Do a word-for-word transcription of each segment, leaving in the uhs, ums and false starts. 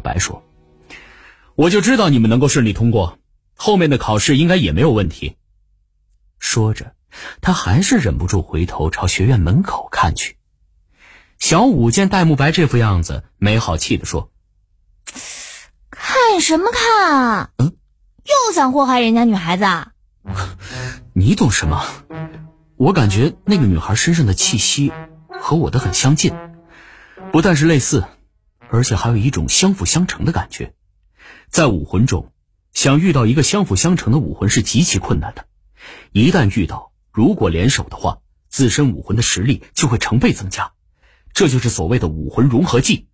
白说：“我就知道你们能够顺利通过，后面的考试应该也没有问题。”说着，他还是忍不住回头朝学院门口看去。小五见戴沐白这副样子，没好气地说：“ 看什么看啊？嗯，又想祸害人家女孩子啊？”“ 你懂什么？我感觉那个女孩身上的气息和我的很相近，不但是类似，而且还有一种相辅相成的感觉。在武魂中，想遇到一个相辅相成的武魂是极其困难的，一旦遇到，如果联手的话，自身武魂的实力就会成倍增加，这就是所谓的武魂融合技。”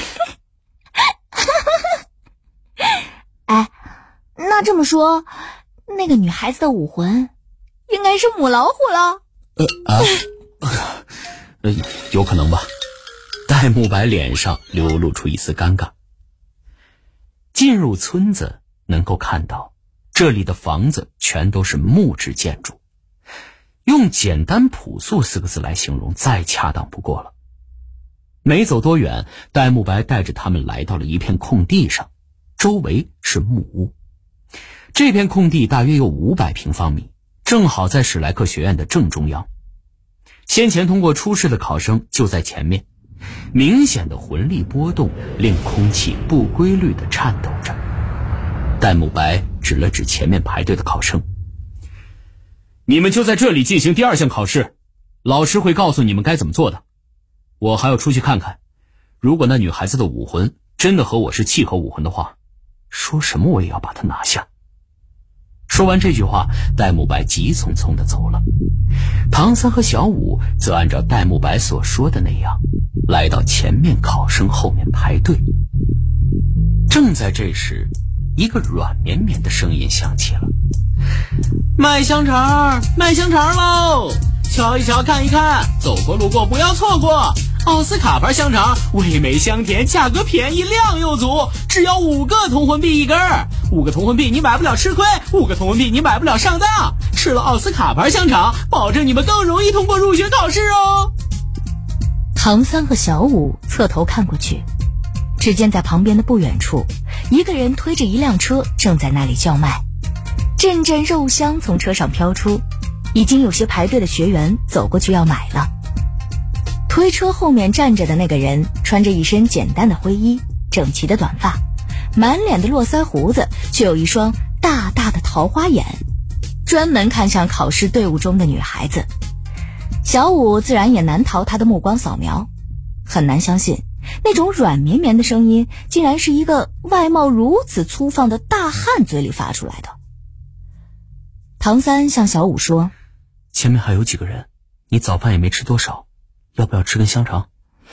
哎，那这么说，那个女孩子的武魂应该是母老虎了？ 呃啊，呃，有可能吧。戴沐白脸上流露出一丝尴尬。进入村子，能够看到这里的房子全都是木质建筑，用简单朴素四个字来形容再恰当不过了。没走多远，戴沐白带着他们来到了一片空地上，周围是木屋。这片空地大约有五百平方米，正好在史莱克学院的正中央。先前通过初试的考生就在前面，明显的魂力波动令空气不规律地颤抖着。戴沐白指了指前面排队的考生：“你们就在这里进行第二项考试，老师会告诉你们该怎么做的。我还要出去看看，如果那女孩子的武魂真的和我是契合武魂的话，说什么我也要把她拿下。”说完这句话，戴沐白急匆匆地走了。唐三和小五则按照戴沐白所说的那样，来到前面考生后面排队。正在这时，一个软绵绵的声音响起了：“卖香肠，卖香肠喽！瞧一瞧，看一看，走过路过不要错过。奥斯卡牌香肠，味美香甜，价格便宜，量又足，只要五个铜魂币一根儿。五个铜魂币你买不了吃亏，五个铜魂币你买不了上当。吃了奥斯卡牌香肠，保证你们更容易通过入学考试哦。” 唐三和小五侧头看过去，只见在旁边的不远处，一个人推着一辆车正在那里叫卖，阵阵肉香从车上飘出，已经有些排队的学员走过去要买了。推车后面站着的那个人穿着一身简单的灰衣，整齐的短发，满脸的络腮胡子，却有一双大大的桃花眼，专门看向考试队伍中的女孩子。小五自然也难逃他的目光扫描，很难相信那种软绵绵的声音竟然是一个外貌如此粗放的大汉嘴里发出来的。唐三向小五说：“ 前面还有几个人，你早饭也没吃多少，要不要吃根香肠？”“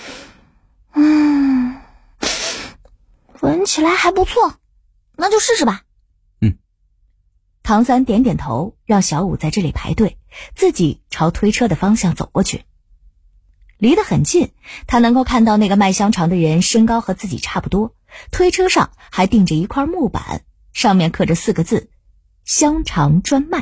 嗯，闻起来还不错，那就试试吧。” 嗯。 唐三点点头，让小五在这里排队，自己朝推车的方向走过去。离得很近，他能够看到那个卖香肠的人身高和自己差不多，推车上还钉着一块木板，上面刻着四个字：香肠专卖。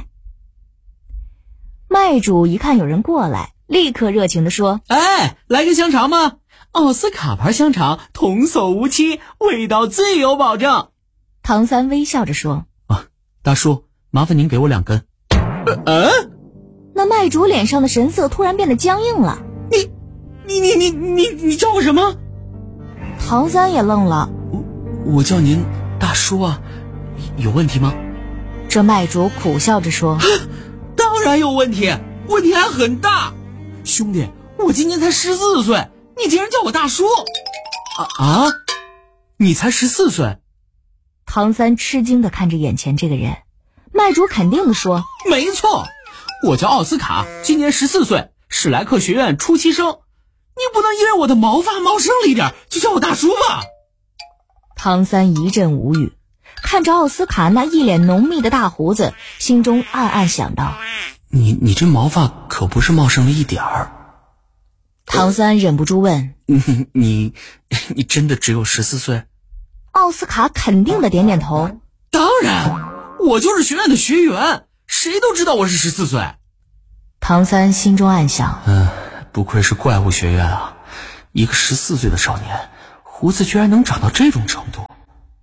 卖主一看有人过来，立刻热情地说：“ 哎，来根香肠吗？奥斯卡牌香肠，童叟无欺，味道最有保证。” 唐三微笑着说：“ 啊，大叔，麻烦您给我两根。”呃， 那卖主脸上的神色突然变得僵硬了。 你你你你你你叫我什么？ 唐三也愣了。 我我叫您大叔啊，有问题吗？ 这卖主苦笑着说：“ 当然有问题，问题还很大。兄弟，我今年才十四岁，你竟然叫我大叔！啊啊，你才十四岁？” 唐三吃惊地看着眼前这个人。卖主肯定地说：“ 没错，我叫奥斯卡，今年十四岁，史莱克学院初期生。你不能因为我的毛发茂盛了一点就叫我大叔吧？” 唐三一阵无语，看着奥斯卡那一脸浓密的大胡子，心中暗暗想到： 你你这毛发可不是茂盛了一点儿。 唐三忍不住问：“ 你你你真的只有十四岁？” 奥斯卡肯定的点点头：“ 当然，我就是学院的学员，谁都知道我是十四岁。” 唐三心中暗想： 嗯，不愧是怪物学院啊，一个十四岁的少年，胡子居然能长到这种程度。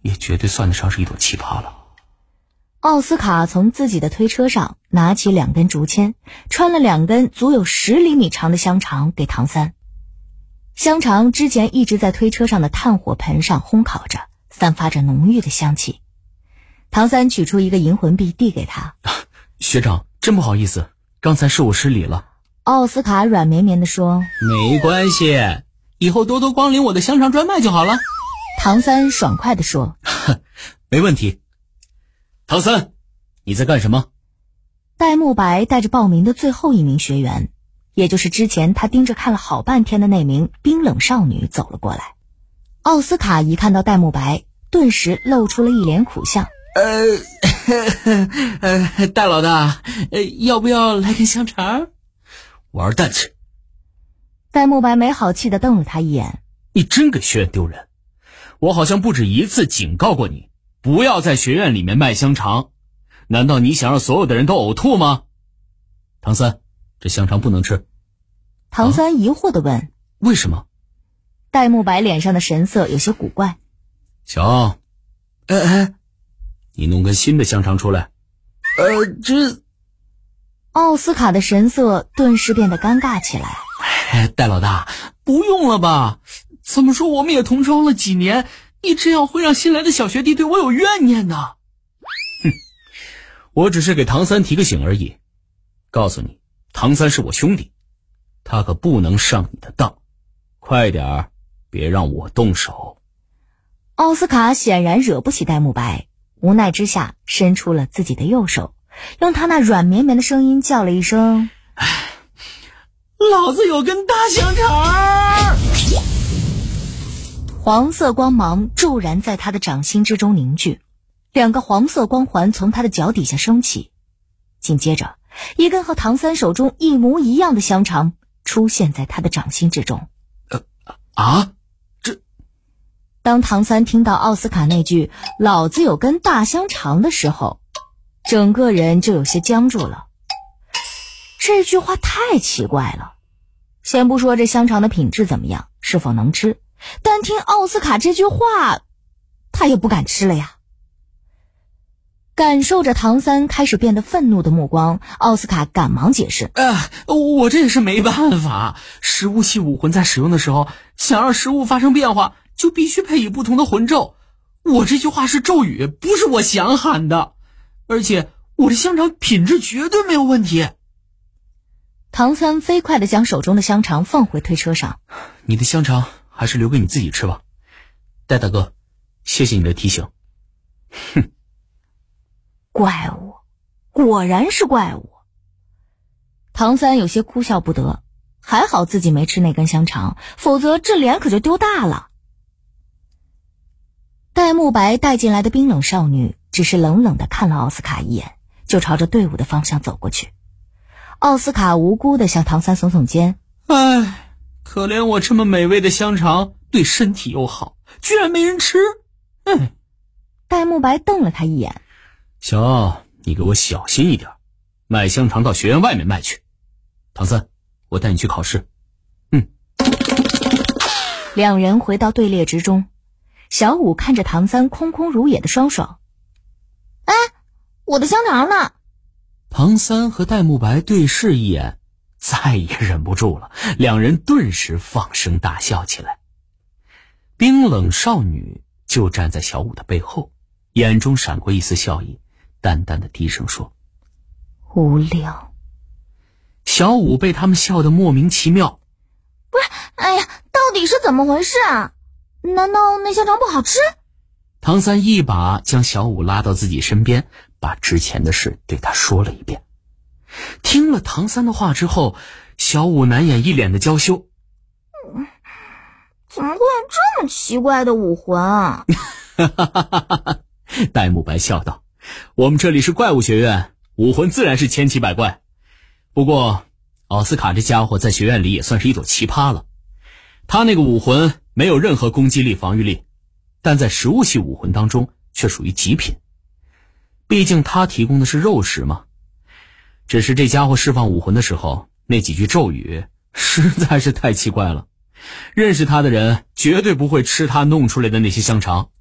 也绝对算得上是一朵奇葩了。 奥斯卡从自己的推车上拿起两根竹签，穿了两根足有十厘米长的香肠给唐三。香肠之前一直在推车上的炭火盆上烘烤着，散发着浓郁的香气。唐三取出一个银魂币递给他。 学长，真不好意思，刚才是我失礼了。 奥斯卡软绵绵地说， 没关系，以后多多光临我的香肠专卖就好了。 唐三爽快地说， 没问题。唐三，你在干什么？ 戴沐白带着报名的最后一名学员，也就是之前他盯着看了好半天的那名冰冷少女走了过来。奥斯卡一看到戴沐白，顿时露出了一脸苦相。 呃，呃，戴老大，呃，要不要来根香肠？玩蛋去！ 戴沐白没好气地瞪了他一眼。 你真给学院丢人！我好像不止一次警告过你，不要在学院里面卖香肠。难道你想让所有的人都呕吐吗？唐三，这香肠不能吃。 唐三疑惑地问、啊、 为什么？ 戴沐白脸上的神色有些古怪。 小哎哎，你弄根新的香肠出来。呃，这…… 奥斯卡的神色顿时变得尴尬起来。 哎，戴老大，不用了吧？怎么说我们也同窗了几年，你这样会让新来的小学弟对我有怨念的。哼，我只是给唐三提个醒而已，告诉你，唐三是我兄弟，他可不能上你的当，快点儿，别让我动手。 奥斯卡显然惹不起戴沐白，无奈之下伸出了自己的右手，用他那软绵绵的声音叫了一声： 老子有根大香肠！ 黄色光芒骤然在他的掌心之中凝聚，两个黄色光环从他的脚底下升起，紧接着一根和唐三手中一模一样的香肠出现在他的掌心之中。 呃啊这当唐三听到奥斯卡那句老子有根大香肠的时候，整个人就有些僵住了。这句话太奇怪了，先不说这香肠的品质怎么样，是否能吃，单听奥斯卡这句话，他也不敢吃了呀。感受着唐三开始变得愤怒的目光，奥斯卡赶忙解释： 呃，我这也是没办法，食物系武魂在使用的时候，想让食物发生变化，就必须配以不同的魂咒。我这句话是咒语，不是我想喊的，而且我的香肠品质绝对没有问题。 唐三飞快地将手中的香肠放回推车上。 你的香肠还是留给你自己吃吧，戴大哥，谢谢你的提醒。哼， 怪物，果然是怪物。唐三有些哭笑不得，还好自己没吃那根香肠，否则这脸可就丢大了。戴沐白带进来的冰冷少女只是冷冷地看了奥斯卡一眼，就朝着队伍的方向走过去。奥斯卡无辜地向唐三耸耸肩， 唉，可怜我这么美味的香肠，对身体又好，居然没人吃。嗯， 戴沐白瞪了他一眼， 小奥，你给我小心一点，卖香肠到学院外面卖去。唐三，我带你去考试。嗯。 两人回到队列之中，小五看着唐三空空如也的双手，哎，我的香肠呢？ 唐三和戴沐白对视一眼，再也忍不住了，两人顿时放声大笑起来。冰冷少女就站在小五的背后，眼中闪过一丝笑意，淡淡的低声说： 无聊。 小五被他们笑得莫名其妙。 不是，哎呀，到底是怎么回事啊？难道那香肠不好吃？ 唐三一把将小五拉到自己身边，把之前的事对他说了一遍。听了唐三的话之后，小五难掩一脸的娇羞。 嗯，怎么会有这么奇怪的武魂啊？ 戴沐白笑道：我们这里是怪物学院，武魂自然是千奇百怪。不过奥斯卡这家伙在学院里也算是一朵奇葩了，他那个武魂没有任何攻击力防御力，但在食物系武魂当中却属于极品，毕竟他提供的是肉食嘛。只是这家伙释放武魂的时候，那几句咒语实在是太奇怪了，认识他的人绝对不会吃他弄出来的那些香肠。